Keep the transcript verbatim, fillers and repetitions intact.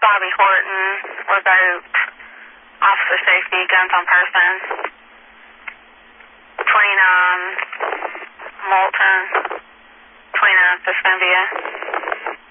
Bobby Horton was our officer safety, guns on person. twenty-nine Moulton, twenty-nine Fescumbia.